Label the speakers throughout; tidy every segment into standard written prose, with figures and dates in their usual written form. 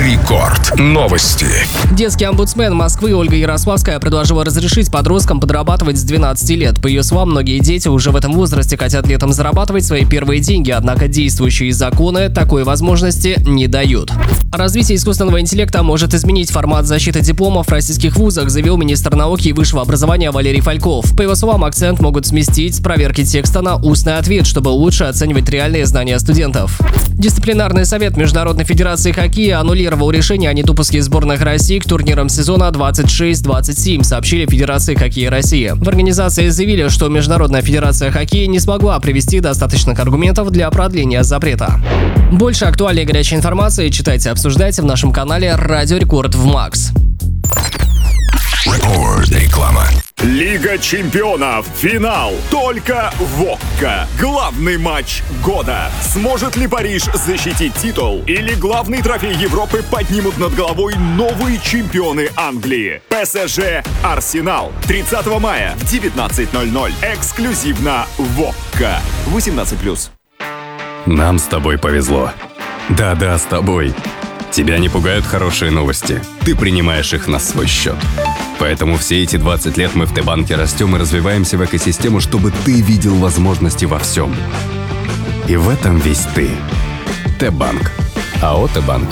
Speaker 1: Рекорд. Новости.
Speaker 2: Детский омбудсмен Москвы Ольга Ярославская предложила разрешить подросткам подрабатывать с 12 лет. По ее словам, многие дети уже в этом возрасте хотят летом зарабатывать свои первые деньги, однако действующие законы такой возможности не дают. Развитие искусственного интеллекта может изменить формат защиты дипломов в российских вузах, заявил министр науки и высшего образования Валерий Фальков. По его словам, акцент могут сместить с проверки текста на устный ответ, чтобы лучше оценивать реальные знания студентов. Дисциплинарный совет Международной федерации хоккея аннулировал решение о недопуске сборных России к турнирам сезона 26-27, сообщили Федерации хоккея России. В организации заявили, что Международная федерация хоккея не смогла привести достаточных аргументов для продления запрета. Больше актуальной и горячей информации читайте и обсуждайте в нашем канале «Радио Рекорд» в МАКС.
Speaker 1: Реклама.
Speaker 3: Лига чемпионов. Финал. Только в ОККО. Главный матч года. Сможет ли Париж защитить титул? Или главный трофей Европы поднимут над головой новые чемпионы Англии? ПСЖ Арсенал. 30 мая в 19:00. Эксклюзивно в ОККО. 18+.
Speaker 4: Нам с тобой повезло. Да-да, с тобой. Тебя не пугают хорошие новости. Ты принимаешь их на свой счет. Поэтому все эти 20 лет мы в Т-банке растем и развиваемся в экосистему, чтобы ты видел возможности во всем. И в этом весь ты. Т-банк. АО Т-банк.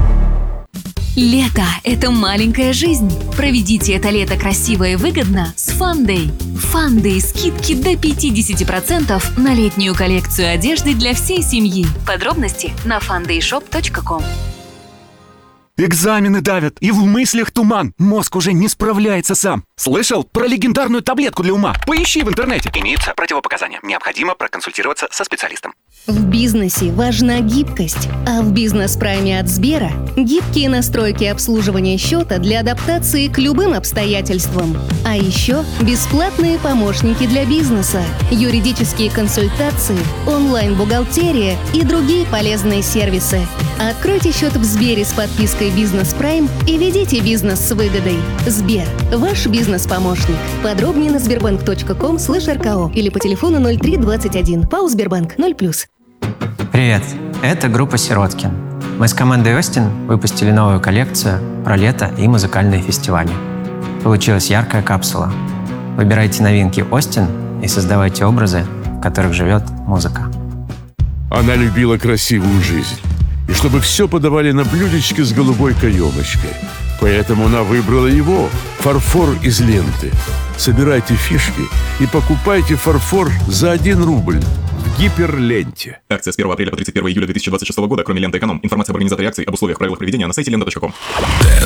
Speaker 5: Лето – это маленькая жизнь. Проведите это лето красиво и выгодно с Фандэй. Фандэй – скидки до 50% на летнюю коллекцию одежды для всей семьи. Подробности на fandayshop.com.
Speaker 6: Экзамены давят, и в мыслях туман. Мозг уже не справляется сам. Слышал про легендарную таблетку для ума? Поищи в интернете.
Speaker 7: Имеются противопоказания. Необходимо проконсультироваться со специалистом.
Speaker 8: В бизнесе важна гибкость, а в бизнес-прайме от Сбера гибкие настройки обслуживания счета для адаптации к любым обстоятельствам. А еще бесплатные помощники для бизнеса, юридические консультации, онлайн-бухгалтерия и другие полезные сервисы. Откройте счет в Сбере с подпиской «Бизнес Прайм» и ведите бизнес с выгодой. Сбер – ваш бизнес-помощник. Подробнее на sberbank.com/rko или по телефону 0321. ПАО «Сбербанк» 0+.
Speaker 9: Привет, это группа «Сироткин». Мы с командой «Остин» выпустили новую коллекцию про лето и музыкальные фестивали. Получилась яркая капсула. Выбирайте новинки «Остин» и создавайте образы, в которых живет музыка.
Speaker 10: Она любила красивую жизнь. И чтобы все подавали на блюдечке с голубой каемочкой. Поэтому она выбрала его – фарфор из ленты. Собирайте фишки и покупайте фарфор за 1 рубль в Гиперленте.
Speaker 11: Акция с 1 апреля по 31 июля 2026 года, кроме ленты «Эконом». Информация об организаторе акции, об условиях, правилах проведения на сайте lenta.com.